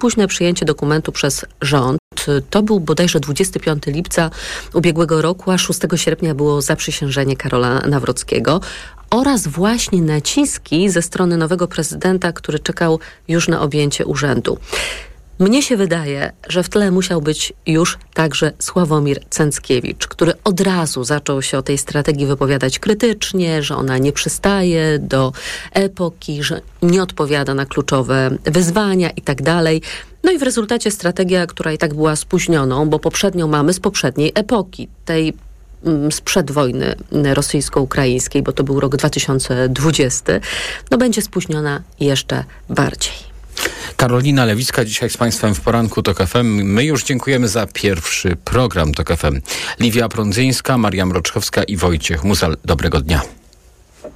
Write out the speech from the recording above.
późne przyjęcie dokumentu przez rząd. To był bodajże 25 lipca ubiegłego roku, a 6 sierpnia było zaprzysiężenie Karola Nawrockiego oraz właśnie naciski ze strony nowego prezydenta, który czekał już na objęcie urzędu. Mnie się wydaje, że w tle musiał być już także Sławomir Cęckiewicz, który od razu zaczął się o tej strategii wypowiadać krytycznie, że ona nie przystaje do epoki, że nie odpowiada na kluczowe wyzwania i tak dalej. No i w rezultacie strategia, która i tak była spóźnioną, bo poprzednią mamy z poprzedniej epoki, tej sprzed wojny rosyjsko-ukraińskiej, bo to był rok 2020, no będzie spóźniona jeszcze bardziej. Karolina Lewicka dzisiaj z Państwem w poranku TOK FM. My już dziękujemy za pierwszy program TOK FM. Liwia Prądzyńska, Maria Mroczkowska i Wojciech Muzal. Dobrego dnia.